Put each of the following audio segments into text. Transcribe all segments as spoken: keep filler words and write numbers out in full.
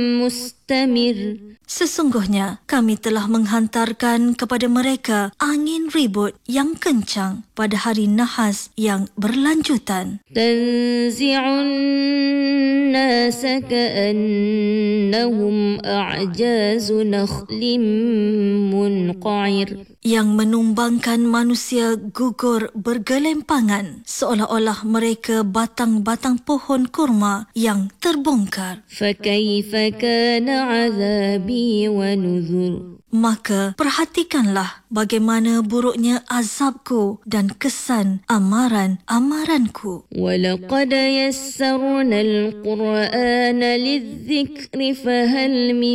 مستمر. Sesungguhnya kami telah menghantarkan kepada mereka angin ribut yang kencang pada hari nahas yang berlanjutan. تنزع الناس كأنهم أعجاز نخل منقعر. Yang menumbangkan manusia gugur bergelempangan seolah-olah mereka batang-batang pohon kurma yang terbongkar. فكيف كان عذابي ونذر. Maka perhatikanlah bagaimana buruknya azabku dan kesan amaran-amaranku. وَلَقَدْ يَسَّرْنَا الْقُرْآنَ لِلذِّكْرِ فَهَلْ مِن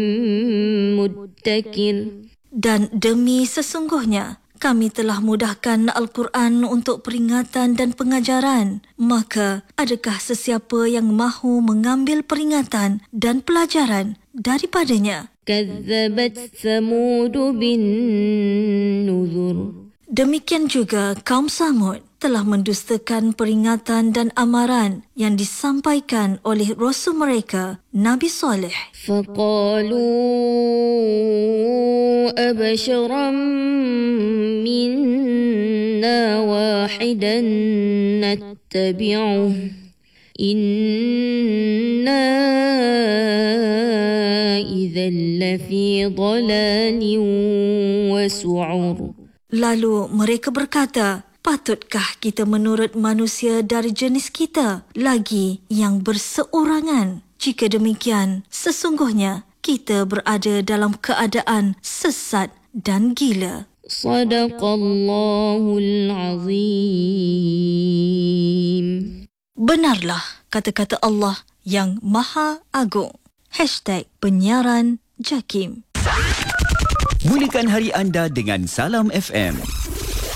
مُّدَّكِرٍ. Dan demi sesungguhnya kami telah mudahkan Al-Quran untuk peringatan dan pengajaran. Maka adakah sesiapa yang mahu mengambil peringatan dan pelajaran daripadanya? كَذَّبَتْ ثَمُودُ بِالنُّذُرِ. Demikian juga kaum Samud telah mendustakan peringatan dan amaran yang disampaikan oleh Rasul mereka, Nabi Saleh. فَقَالُوا أَبَشَرًا مِنَّا وَاحِدًا نَتَّبِعُهُ إِنَّا إِذًا لَفِي ضَلَالٍ وَسُعُرٍ. Lalu mereka berkata, patutkah kita menurut manusia dari jenis kita lagi yang berseorangan? Jika demikian, sesungguhnya kita berada dalam keadaan sesat dan gila. Sadaqallahul Azim. Benarlah kata-kata Allah yang Maha Agung. Hashtag penyiaran Jakim. Mulakan hari anda dengan Salam F M.